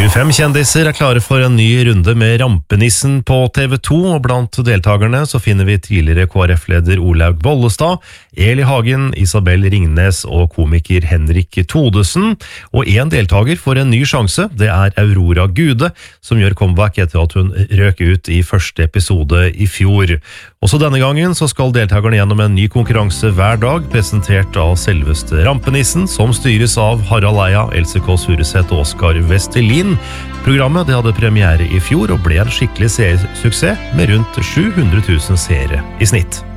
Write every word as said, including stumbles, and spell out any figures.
tjuefem kjendiser er klare for en ny runde med Rampenissen på T V to, og blant deltakerne så finner vi tidligere K R F-leder Olaug Bollestad, Eli Hagen, Isabel Ringnes og komiker Henrik Thodesen. Og en deltaker får en ny sjanse, det er Aurora Gude, som gjør comeback etter at hun røk ut i første episode i fjor. Også denne gangen så skal deltakerne gjennom en ny konkurranse hver dag, presentert av selveste Rampenissen, som styres av Harald Eia, Else Kåss Furuseth og Oskar Vestelin. Programmet det hadde premiere i fjor og ble en skikkelig seersuksess med rundt sju hundre tusen seere i snitt.